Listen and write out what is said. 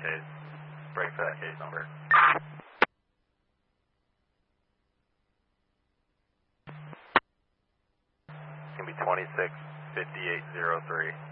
case. Break for that case number. It's going to be 265803.